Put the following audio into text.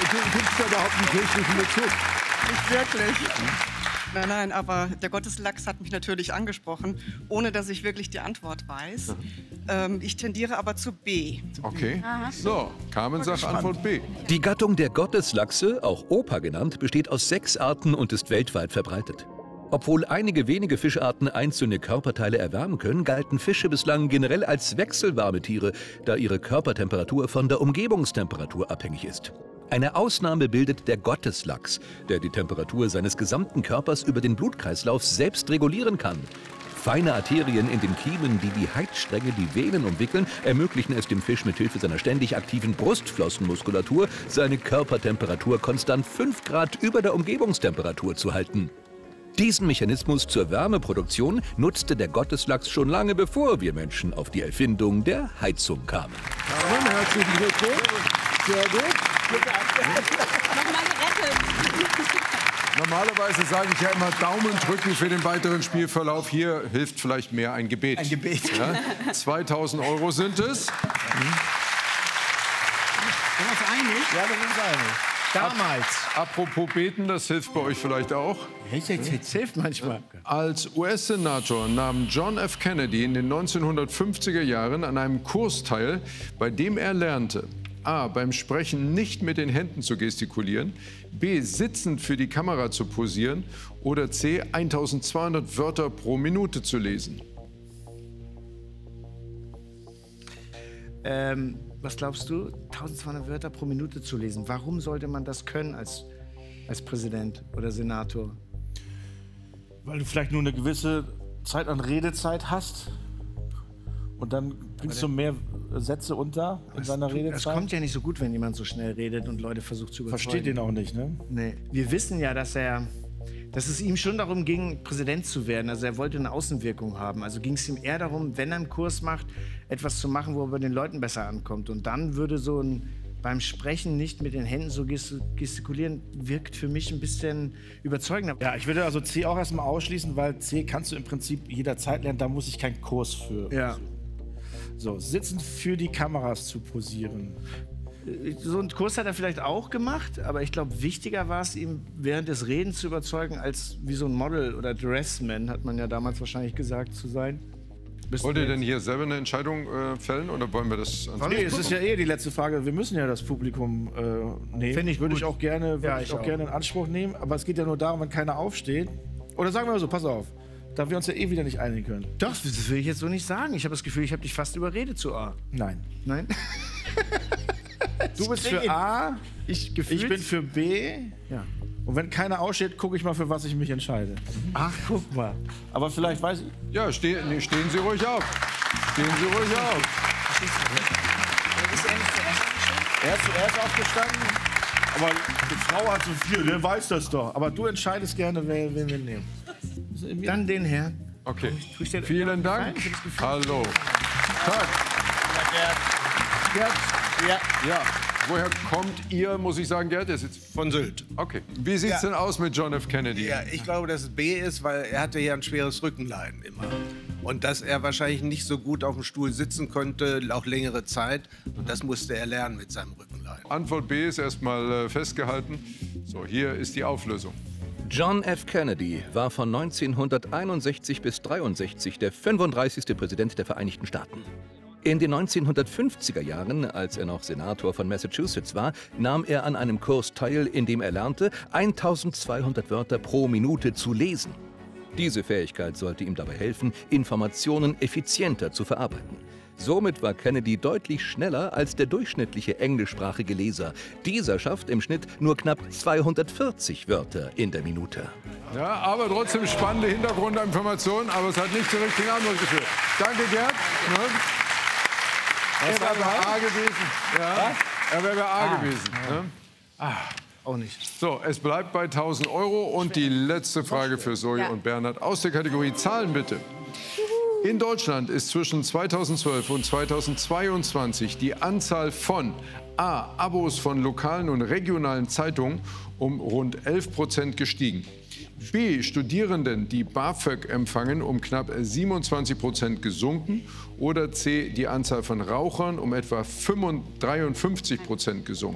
gibt es da überhaupt einen kirchlichen Bezug? Nicht wirklich. Nein, nein, aber der Gotteslachs hat mich natürlich angesprochen, ohne dass ich wirklich die Antwort weiß. Ich tendiere aber zu B. Okay. So, Carmen sagt Antwort B. Die Gattung der Gotteslachse, auch Opa genannt, besteht aus 6 Arten und ist weltweit verbreitet. Obwohl einige wenige Fischarten einzelne Körperteile erwärmen können, galten Fische bislang generell als wechselwarme Tiere, da ihre Körpertemperatur von der Umgebungstemperatur abhängig ist. Eine Ausnahme bildet der Gotteslachs, der die Temperatur seines gesamten Körpers über den Blutkreislauf selbst regulieren kann. Feine Arterien in den Kiemen, die wie Heizstränge die Venen umwickeln, ermöglichen es dem Fisch mit Hilfe seiner ständig aktiven Brustflossenmuskulatur, seine Körpertemperatur konstant 5 Grad über der Umgebungstemperatur zu halten. Diesen Mechanismus zur Wärmeproduktion nutzte der Gotteslachs schon lange bevor wir Menschen auf die Erfindung der Heizung kamen. Carmen, herzlichen Glückwunsch. Sehr gut. Nochmal gerettet. Normalerweise sage ich ja immer Daumen drücken für den weiteren Spielverlauf. Hier hilft vielleicht mehr ein Gebet. Ein Gebet. Ja? 2.000 € sind es. Sind wir uns einig? Ja, wir sind uns einig. Damals. Apropos beten, das hilft bei euch vielleicht auch. Jetzt hilft manchmal. Als US-Senator nahm John F. Kennedy in den 1950er Jahren an einem Kurs teil, bei dem er lernte, A. beim Sprechen nicht mit den Händen zu gestikulieren, B. sitzend für die Kamera zu posieren oder C. 1200 Wörter pro Minute zu lesen. Was glaubst du? 1200 Wörter pro Minute zu lesen. Warum sollte man das können als Präsident oder Senator? Weil du vielleicht nur eine gewisse Zeit an Redezeit hast und dann bringst du mehr Sätze unter in seiner Redezeit. Es kommt ja nicht so gut, wenn jemand so schnell redet und Leute versucht zu überzeugen. Versteht ihn auch nicht, ne? Nee. Wir wissen ja, dass es ihm schon darum ging, Präsident zu werden. Also er wollte eine Außenwirkung haben. Also ging es ihm eher darum, wenn er einen Kurs macht, etwas zu machen, wo er bei den Leuten besser ankommt. Und dann würde so ein beim Sprechen nicht mit den Händen so gestikulieren, wirkt für mich ein bisschen überzeugender. Ja, ich würde also C auch erstmal ausschließen, weil C kannst du im Prinzip jederzeit lernen, da muss ich keinen Kurs für. Ja. So, sitzend für die Kameras zu posieren. So einen Kurs hat er vielleicht auch gemacht, aber ich glaube, wichtiger war es ihm, während des Redens zu überzeugen, als wie so ein Model oder Dressman, hat man ja damals wahrscheinlich gesagt, zu sein. Wollt ihr denn hier selber eine Entscheidung fällen oder wollen wir das ans Nee, es ist ja die letzte Frage. Wir müssen ja das Publikum nehmen. Finde ich würde gut. ich auch gerne, gerne in Anspruch nehmen. Aber es geht ja nur darum, wenn keiner aufsteht. Oder sagen wir mal so, pass auf, da wir uns ja wieder nicht einigen können. Doch, das will ich jetzt so nicht sagen. Ich habe das Gefühl, ich habe dich fast überredet zu A. Nein. Nein? Du bist für A, ich bin für B. Ja. Und wenn keiner aussteht, gucke ich mal, für was ich mich entscheide. Ach, guck mal. Aber vielleicht weiß ich... Ja, stehen Sie ruhig auf. Stehen Sie ruhig auf. Er ist zuerst aufgestanden, aber die Frau hat so viel, der weiß das doch. Aber du entscheidest gerne, wen wir nehmen. Dann den Herrn. Okay, vielen Dank. Hallo. Tag. Gerd. Ja. Woher kommt ihr, muss ich sagen, Gerd? Von Sylt. Okay. Wie sieht es denn aus mit John F. Kennedy? Ja, ich glaube, dass es B ist, weil er hatte ja ein schweres Rückenleiden immer. Und dass er wahrscheinlich nicht so gut auf dem Stuhl sitzen konnte, auch längere Zeit. Und das musste er lernen mit seinem Rückenleiden. Antwort B ist erstmal festgehalten. So, hier ist die Auflösung. John F. Kennedy war von 1961 bis 1963 der 35. Präsident der Vereinigten Staaten. In den 1950er Jahren, als er noch Senator von Massachusetts war, nahm er an einem Kurs teil, in dem er lernte, 1200 Wörter pro Minute zu lesen. Diese Fähigkeit sollte ihm dabei helfen, Informationen effizienter zu verarbeiten. Somit war Kennedy deutlich schneller als der durchschnittliche englischsprachige Leser. Dieser schafft im Schnitt nur knapp 240 Wörter in der Minute. Ja, aber trotzdem spannende Hintergrundinformationen, aber es hat nicht zur richtigen Antwort geführt. Danke, Gerd. Er wäre bei A gewesen. Ja. Er wäre bei A gewesen. Ne? Auch nicht. So, es bleibt bei 1.000 € und die letzte Frage für Zoe und Bernhard aus der Kategorie Zahlen bitte. In Deutschland ist zwischen 2012 und 2022 die Anzahl von A. Abos von lokalen und regionalen Zeitungen um rund 11% gestiegen. B. Studierenden, die BAföG empfangen, um knapp 27% gesunken. Oder C. Die Anzahl von Rauchern um etwa 53% gesunken.